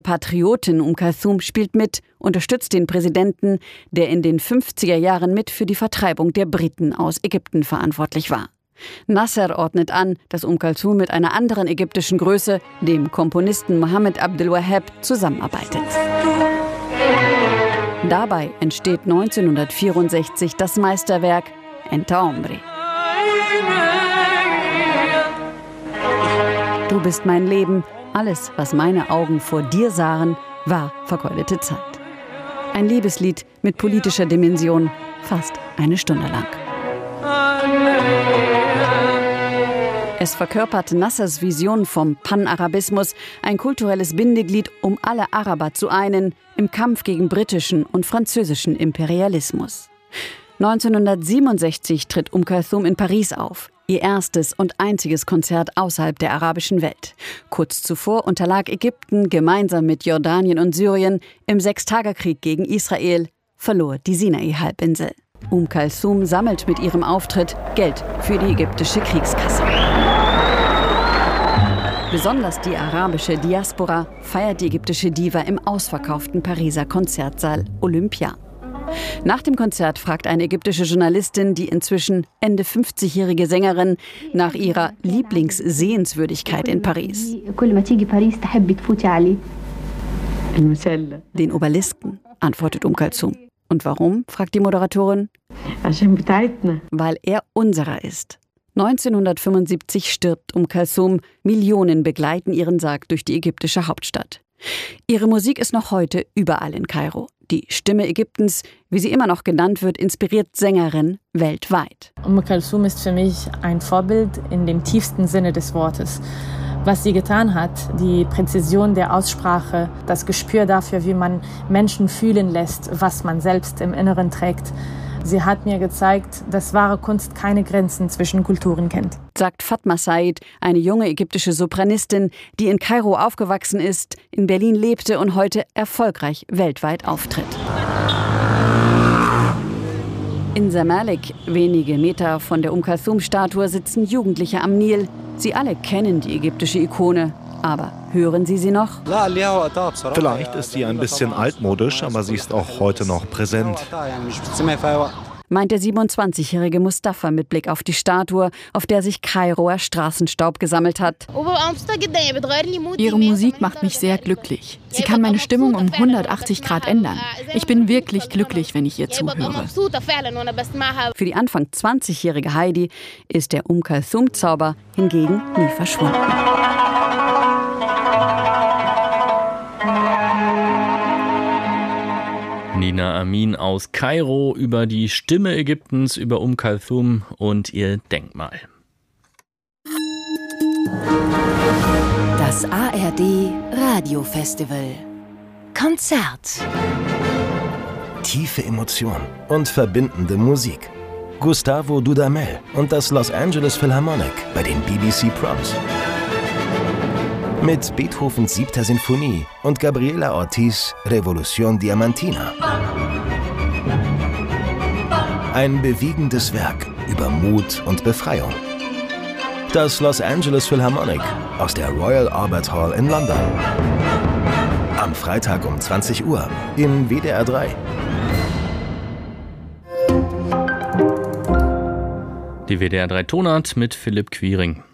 Patriotin Kulthum spielt mit, unterstützt den Präsidenten, der in den 50er Jahren mit für die Vertreibung der Briten aus Ägypten verantwortlich war. Nasser ordnet an, dass Kulthum mit einer anderen ägyptischen Größe, dem Komponisten Mohammed Abdel Wahab, zusammenarbeitet. Dabei entsteht 1964 das Meisterwerk Enta Omri. Du bist mein Leben, alles, was meine Augen vor dir sahen, war vergeudete Zeit. Ein Liebeslied mit politischer Dimension, fast eine Stunde lang. Es verkörpert Nassers Vision vom Panarabismus, ein kulturelles Bindeglied, um alle Araber zu einen, im Kampf gegen britischen und französischen Imperialismus. 1967 tritt Kulthum in Paris auf. Ihr erstes und einziges Konzert außerhalb der arabischen Welt. Kurz zuvor unterlag Ägypten gemeinsam mit Jordanien und Syrien im Sechstagekrieg gegen Israel, verlor die Sinai-Halbinsel. Kulthum sammelt mit ihrem Auftritt Geld für die ägyptische Kriegskasse. Besonders die arabische Diaspora feiert die ägyptische Diva im ausverkauften Pariser Konzertsaal Olympia. Nach dem Konzert fragt eine ägyptische Journalistin die inzwischen Ende 50-jährige Sängerin nach ihrer Lieblingssehenswürdigkeit in Paris. Den Obelisken, antwortet Kulthum. Und warum, fragt die Moderatorin? Weil er unserer ist. 1975 stirbt Kulthum. Millionen begleiten ihren Sarg durch die ägyptische Hauptstadt. Ihre Musik ist noch heute überall in Kairo. Die Stimme Ägyptens, wie sie immer noch genannt wird, inspiriert Sängerinnen weltweit. Kulthum ist für mich ein Vorbild in dem tiefsten Sinne des Wortes. Was sie getan hat, die Präzision der Aussprache, das Gespür dafür, wie man Menschen fühlen lässt, was man selbst im Inneren trägt. Sie hat mir gezeigt, dass wahre Kunst keine Grenzen zwischen Kulturen kennt. Sagt Fatma Said, eine junge ägyptische Sopranistin, die in Kairo aufgewachsen ist, in Berlin lebte und heute erfolgreich weltweit auftritt. In Zamalek, wenige Meter von der Kulthum-Statue, sitzen Jugendliche am Nil. Sie alle kennen die ägyptische Ikone. Aber hören Sie sie noch? Vielleicht ist sie ein bisschen altmodisch, aber sie ist auch heute noch präsent. Meint der 27-jährige Mustafa mit Blick auf die Statue, auf der sich Kairoer Straßenstaub gesammelt hat. Ihre Musik macht mich sehr glücklich. Sie kann meine Stimmung um 180 Grad ändern. Ich bin wirklich glücklich, wenn ich ihr zuhöre. Für die Anfang 20-jährige Heidi ist der Kulthum-Zauber hingegen nie verschwunden. Nina Amin aus Kairo über die Stimme Ägyptens, über Kulthum und ihr Denkmal. Das ARD Radiofestival Konzert. Tiefe Emotion und verbindende Musik. Gustavo Dudamel und das Los Angeles Philharmonic bei den BBC Proms. Mit Beethovens 7. Sinfonie und Gabriela Ortiz Revolución Diamantina. Ein bewegendes Werk über Mut und Befreiung. Das Los Angeles Philharmonic aus der Royal Albert Hall in London. Am Freitag um 20 Uhr in WDR 3. Die WDR 3 Tonart mit Philipp Quiring.